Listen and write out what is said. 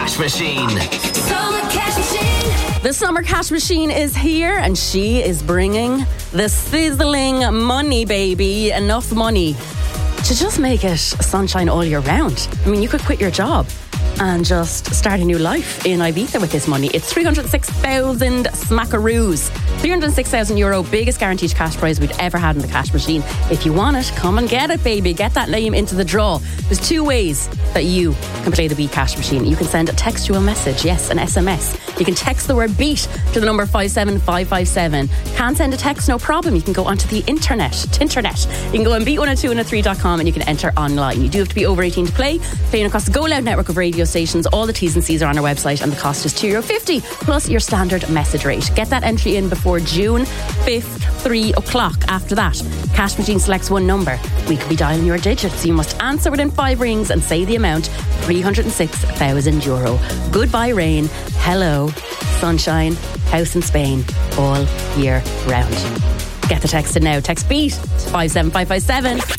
Cash Machine. Summer Cash Machine. The Summer Cash Machine is here and she is bringing the sizzling money, baby. Enough money to just make it sunshine all year round. I mean, you could quit your job and just start a new life in Ibiza with this money. It's 306,000 smackaroos. 306,000 euro, biggest guaranteed cash prize we've ever had in the cash machine. If you want it, come and get it, baby. Get that name into the draw. There's two ways that you can play the Beat Cash Machine. You can send a textual message, yes, an SMS. You can text the word BEAT to the number 57557. Can't send a text, no problem. You can go onto the internet. You can go on beat1023.com and you can enter online. You do have to be over 18 to play. Playing across the Go Loud network of radio stations. All the T's and C's are on our website and the cost is €2.50 plus your standard message rate. Get that entry in before June 5th, 3 o'clock. After that, Cash Machine selects one number. We could be dialing your digits. You must answer within 5 rings and say the amount, 306,000 euro. Goodbye rain, hello sunshine, house in Spain, all year round. Get the text in now. Text BEAT to 57557.